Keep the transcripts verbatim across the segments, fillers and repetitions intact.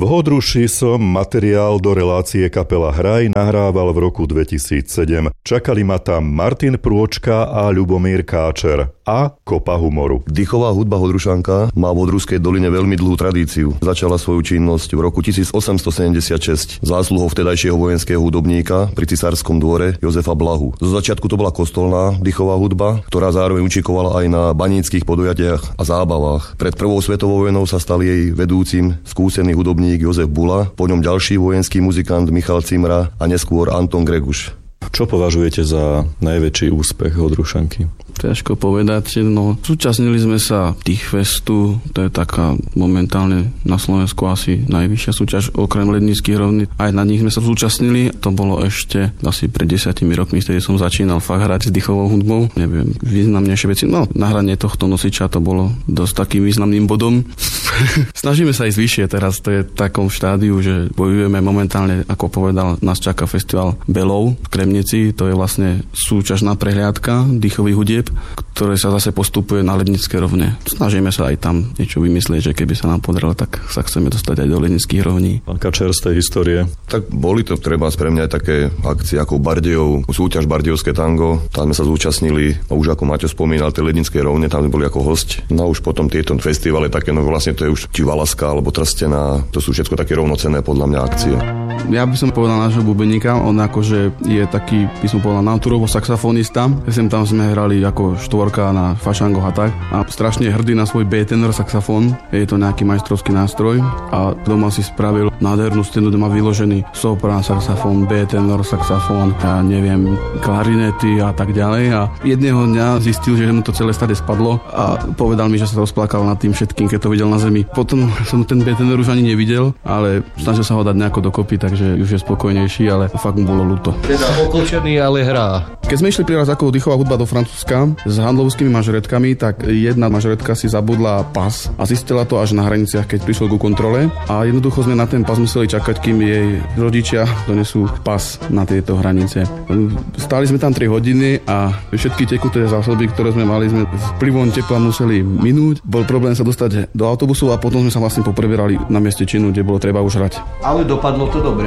V Hodruši som materiál do relácie Kapela Hraj nahrával v roku dvetisícsedem. Čakali ma tam Martin Prôčka a Ľubomír Káčer a kopa humoru. Dýchová hudba Hodrušanka má v Hodruskej doline veľmi dlhú tradíciu. Začala svoju činnosť v roku tisícosemstosedemdesiatšesť zásluhou vtedajšieho vojenského hudobníka pri cisárskom dvore Jozefa Blahu. Zo začiatku to bola kostolná dýchová hudba, ktorá zároveň učikovala aj na baníckych podujatiach a zábavách. Pred prvou svetovou vojnou sa stal jej vedúcim skúsený hudobník Jozef Bula, po ňom ďalší vojenský muzikant Michal Cimra a neskôr Anton Greguš. Čo považujete za najväčší úspech Hodrušanky? Ťažko povedať, no zúčastnili sme sa tých festu, to je taká momentálne na Slovensku asi najvyššia súťaž okrem Lednických rovní. Aj na nich sme sa zúčastnili, to bolo ešte asi pred desiatimi rokmi, vtedy som začínal fakt hrať s dýchovou hudbou, neviem, významnejšie veci, no nahranie tohto nosiča to bolo dosť takým významným bodom. Snažíme sa ísť vyššie teraz, to je v takom štádiu, že bojujeme momentálne, ako povedal, nás čaká festival Belov v Kremnici, to je vlastne súťažná prehliadka dýchových hudieb, ktoré sa zase postupuje na Lednické rovne. Snažíme sa aj tam niečo vymyslieť, že keby sa nám podarilo, tak sa chceme dostať aj do Lednických rovní. Pán Kačer, z tej histórie? Tak boli to treba pre mňa aj také akcie ako Bardejov, súťaž Bardejovské tango. Tam sme sa zúčastnili, a už ako Maťo spomínal, tie Lednické rovne, tam sme boli ako host. No už potom tieto festivale také, no vlastne to je už či Valaska alebo Trstená, to sú všetko také rovnocenné podľa mňa akcie. Ja by som povedal nášho bubeníka, on akože je taký, by som povedal, naturovo saxofonista. Sem tam sme hrali ako štvorka na fašangoch a tak. A strašne hrdý na svoj B-tenor saxofón. Je to nejaký majstrovský nástroj. A doma si spravil nádhernú stenu, kde má vyložený soprán saxofón, B-tenor saxofón, ja neviem, klarinety a tak ďalej. A jedného dňa zistil, že mu to celé stade spadlo a povedal mi, že sa rozplakal nad tým všetkým, keď to videl na zemi. Potom som ten B-tenor už ani nevidel, ale snažil sa ho dať nejako dokopy, takže už je spokojnejší, ale fakt mu bolo ľúto. Teda oklčený, ale hrá. Keď sme išli priraz ako dýchová hudba do Francúzska s handlovskými mažoretkami, tak jedna mažoretka si zabudla pas a zistila to až na hraniciach, keď prišlo ku kontrole. A jednoducho sme na ten pas museli čakať, kým jej rodičia donesú pas na tieto hranice. Stáli sme tam tri hodiny a všetky tekuté zásoby, ktoré sme mali, sme vplyvom tepla museli minúť. Bol problém sa dostať do autobusu a potom sme sa vlastne popreberali na mieste činu, kde bolo treba už hrať. Ale dopadlo to dobre.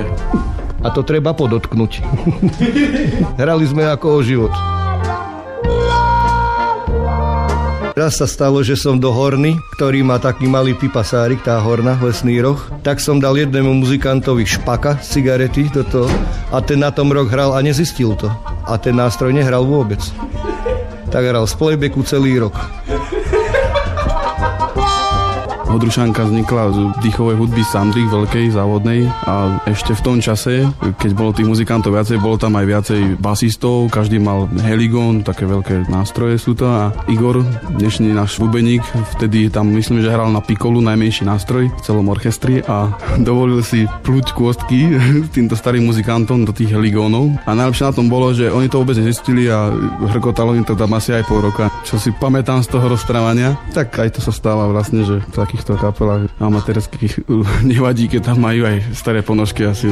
A to treba podotknúť. Hrali sme ako o život. Raz sa stalo, že som do Horny, ktorý má taký malý pipasárik, tá Horna, lesný roh, tak som dal jednému muzikantovi špaka z cigarety do toho a ten na tom rok hral a nezistil to. A ten nástroj nehral vôbec. Tak hral z playbacku celý rok. Hodrušanka vznikla z dýchovej hudby Sandry, veľkej, závodnej a ešte v tom čase, keď bolo tých muzikantov viacej, bolo tam aj viacej basistov, každý mal heligón, také veľké nástroje sú to a Igor, dnešný náš bubeník, vtedy tam myslím, že hral na pikolu, najmenší nástroj v celom orchestri a dovolil si pluť kôstky s týmto starým muzikantom do tých heligónov a najlepšie na tom bolo, že oni to vôbec nezistili a hrkotalo im to tam asi aj pol roka, čo si pamätám z toho rozprávania, tak aj to sa stáva vlastne, že v takých to kapelách amatérských nevadí, keď tam majú aj staré ponožky asi.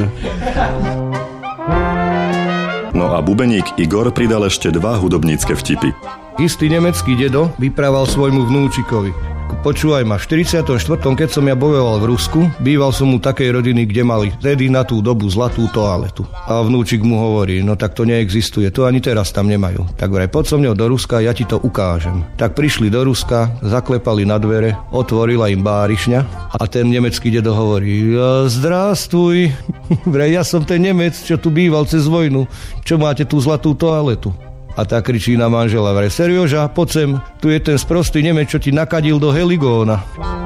No a bubeník Igor pridal ešte dva hudobnícke vtipy. Istý nemecký dedo vyprával svojmu vnúčikovi. Počúvaj ma, v štyridsiatom štvrtom keď som ja bojoval v Rusku, býval som u takej rodiny, kde mali tedy na tú dobu zlatú toaletu. A vnúčik mu hovorí, no tak to neexistuje, to ani teraz tam nemajú. Tak vraj, poď so mňou do Ruska, ja ti to ukážem. Tak prišli do Ruska, zaklepali na dvere, otvorila im bárišňa a ten nemecký dedo hovorí, zdrástuj, vraj, ja som ten Nemec, čo tu býval cez vojnu, čo máte tú zlatú toaletu. A tá kričí na manžela, vraj, Serioža, poď sem, tu je ten sprostý Nemec, čo ti nakadil do heligóna.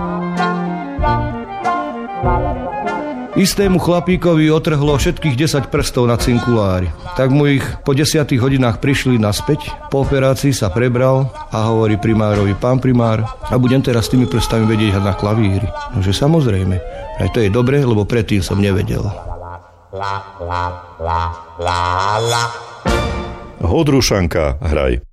Istému chlapíkovi otrhlo všetkých desať prstov na cinkulári. Tak mu ich po desiatich hodinách prišli naspäť, po operácii sa prebral a hovorí primárovi, pán primár, a budem teraz s tými prstami vedieť hrať na klavíri. Nože samozrejme, aj to je dobre, lebo predtým som nevedel. Hodrušanka, hraj.